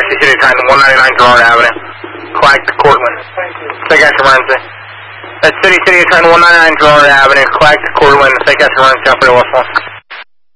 City Titan 199 Gerard Avenue. Clark to Cortland. Take out emergency. That's City Titan 199 Gerard Avenue. Clark to Cortland. Take out emergency. Operator West 1.